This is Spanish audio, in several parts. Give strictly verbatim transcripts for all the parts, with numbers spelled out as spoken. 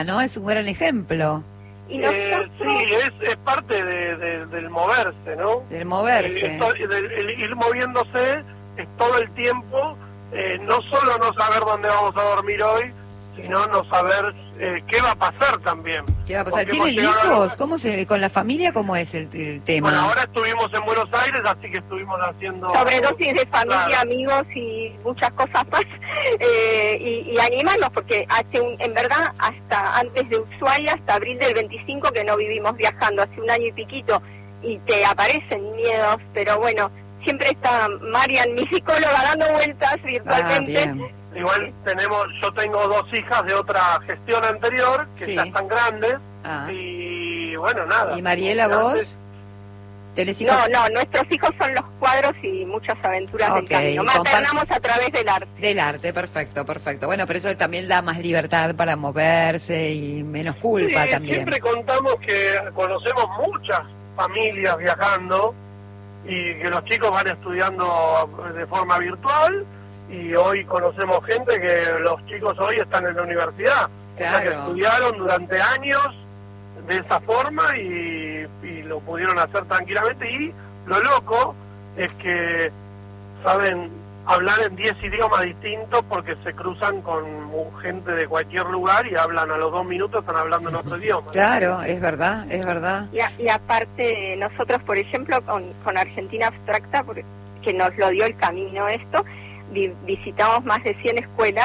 ¿no? Es un gran ejemplo. Y nosotros... eh, sí, es, es parte de, de, del moverse, ¿no? Del moverse. Eh, esto, el, el ir moviéndose es todo el tiempo, eh, no solo no saber dónde vamos a dormir hoy, sino no saber eh, qué va a pasar también. ¿Qué va a pasar? Porque ¿Tienen hemos llegado hijos? a... ¿Cómo se, con la familia cómo es el, el tema? Bueno, ahora estuvimos en Buenos Aires, así que estuvimos haciendo... sobredosis de familia, Claro. amigos y muchas cosas más, eh, y, y animarnos, porque hace un, en verdad hasta antes de Ushuaia, hasta abril del veinticinco que no vivimos viajando, hace un año y piquito, y te aparecen miedos, pero bueno, siempre está Marian, mi psicóloga, dando vueltas virtualmente. Ah, bien. Igual tenemos, yo tengo dos hijas de otra gestión anterior, que Sí. ya están grandes, Ah. y bueno, nada. ¿Y Mariela, vos? ¿Tenés hijos? No, no, nuestros hijos son los cuadros y muchas aventuras Ok, del camino. compar- Maternamos a través del arte. Del arte, perfecto, perfecto. Bueno, pero eso también da más libertad para moverse y menos culpa Sí, también. siempre contamos que conocemos muchas familias viajando y que los chicos van estudiando de forma virtual, y hoy conocemos gente que los chicos hoy están en la universidad. O sea, que Claro. estudiaron durante años de esa forma y, y lo pudieron hacer tranquilamente, y lo loco es que saben hablar en diez idiomas distintos porque se cruzan con gente de cualquier lugar y hablan a los dos minutos, están hablando en otro idioma. Claro, es verdad, es verdad. Y, a- y aparte, nosotros, por ejemplo, con, con Argentina Abstracta, porque, que nos lo dio el camino esto, vi- visitamos más de cien escuelas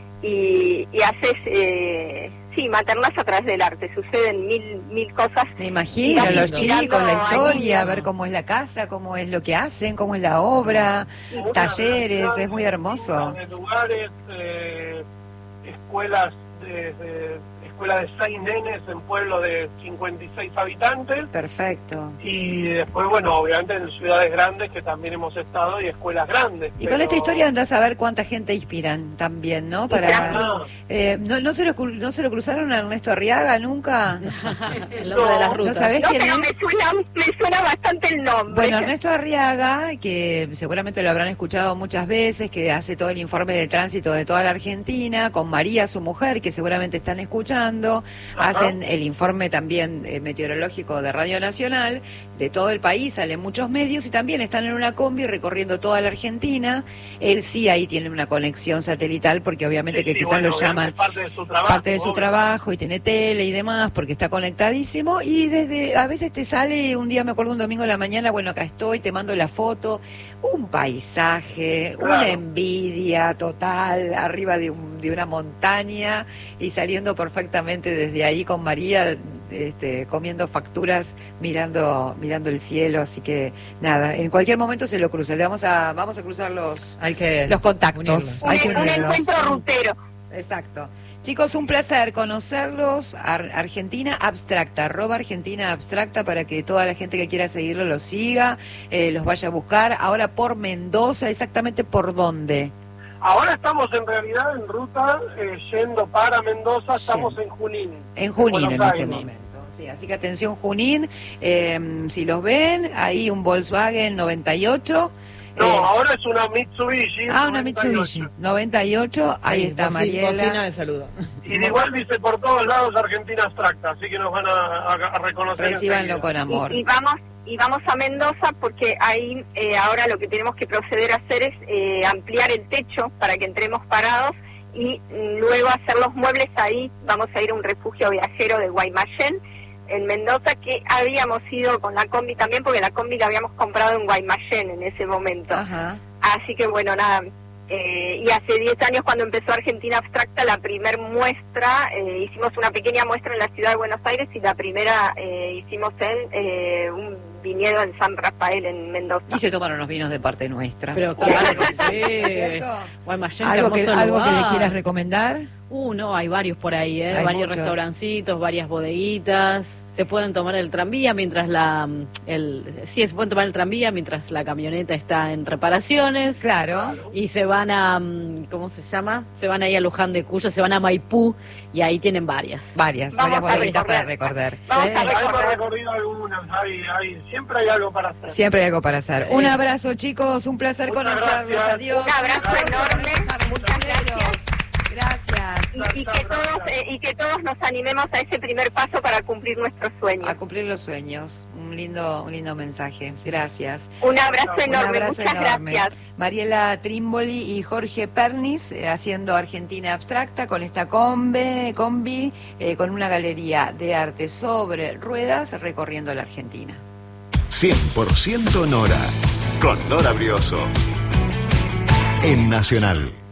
y, y haces, eh, sí, maternás a través del arte. Suceden mil mil cosas. Me imagino, Mirando- los chicos, mirando la a historia, niños. ver cómo es la casa, cómo es lo que hacen, cómo es la obra, Una talleres, cantidad es muy de- hermoso. De lugares, eh, escuelas de, de escuela de seis nenes en pueblo de cincuenta y seis habitantes, Perfecto. y después, bueno, obviamente en ciudades grandes que también hemos estado, y escuelas grandes. Y pero- con esta historia andás a ver cuánta gente inspiran también, ¿no? Para No, eh, ¿no, no, se lo, cru- ¿No se lo cruzaron a Ernesto Arriaga nunca? El hombre de las No, rutas. ¿No sabés No, quién pero es? me suena, me suena bastante el nombre. Bueno, Ernesto Arriaga, que seguramente lo habrán escuchado muchas veces, que hace todo el informe de tránsito de toda la Argentina, con María, su mujer, que seguramente están escuchando, Ajá. hacen el informe también eh, meteorológico de Radio Nacional, de todo el país, salen muchos medios y también están en una combi recorriendo toda la Argentina. Él sí ahí tiene una conexión satelital, porque obviamente sí, que sí, quizás bueno, lo llaman obviamente parte de su trabajo. parte de su obvio. trabajo y tiene tele y demás porque está conectadísimo, y desde a veces te sale un día, me acuerdo un domingo de la mañana, bueno, acá estoy, te mando la foto, un paisaje, Claro. una envidia total arriba de, un- de una montaña, y saliendo perfectamente desde ahí con María, este, comiendo facturas, mirando mirando el cielo, así que nada, en cualquier momento se lo cruza, le vamos a vamos a cruzar los Hay que los contactos. unirlos. un, Hay que un unirlos. encuentro rutero. Exacto. Chicos, un placer conocerlos. Ar- Argentina Abstracta, arroba Argentina Abstracta, para que toda la gente que quiera seguirlo lo siga, eh, los vaya a buscar. Ahora por Mendoza, ¿exactamente por dónde? Ahora estamos en realidad en ruta, eh, yendo para Mendoza, estamos en Junín. En Junín Buenos en este Aires. momento. Sí, así que atención Junín, eh, si los ven, ahí un Volkswagen noventa y ocho. No, eh, ahora es una Mitsubishi. ah, una noventa y ocho. Mitsubishi noventa y ocho, ahí Sí, está boci- Mariela. Bocina de saludo. Y de igual dice por todos lados Argentina Abstracta, así que nos van a, a- a reconocer. Recíbanlo enseguida. con amor. Y, y vamos y vamos a Mendoza porque ahí eh, ahora lo que tenemos que proceder a hacer es eh, ampliar el techo para que entremos parados y mm, luego hacer los muebles ahí. Vamos a ir a un refugio viajero de Guaymallén en Mendoza, que habíamos ido con la combi también, porque la combi la habíamos comprado en Guaymallén en ese momento. Ajá. Así que bueno, nada, eh, y hace diez años cuando empezó Argentina Abstracta, la primer muestra, eh, hicimos una pequeña muestra en la ciudad de Buenos Aires, y la primera eh, hicimos en eh, un viñedo en San Rafael, en Mendoza. Y se tomaron los vinos de parte nuestra. Pero claro que sí. ¿Cierto? Guaymallén, qué ¿Algo, que, hermoso algo que le lugar. quieras recomendar? Uh, no, hay varios por ahí, ¿eh? Hay Varios muchos. restaurancitos, varias bodeguitas. Se pueden tomar el tranvía mientras la... el Sí, se pueden tomar el tranvía mientras la camioneta está en reparaciones. Claro. Y se van a... mm, ¿cómo se llama? Se van ahí a Luján de Cuyo, se van a Maipú y ahí tienen varias. Varias, Vamos varias a bodeguitas para recorrer. recordar. Vamos Sí. a Hay hemos recorrer. recorrido algunas, hay, hay, siempre hay algo para hacer. Siempre hay algo para hacer. Sí. Un abrazo, chicos, un placer Muchas conocerlos. gracias. Adiós. Un abrazo Adiós, enorme. aventureros. Muchas gracias. Gracias. gracias. Y, y que todos eh, y que todos nos animemos a ese primer paso para cumplir nuestros sueños. A cumplir los sueños. Un lindo, un lindo mensaje. Gracias. Un abrazo Un enorme, abrazo muchas enorme. gracias. Mariela Trimboli y Jorge Pernis eh, haciendo Argentina Abstracta con esta combi, combi eh, con una galería de arte sobre ruedas recorriendo la Argentina. cien por ciento Nora, con Nora Brioso, en Nacional.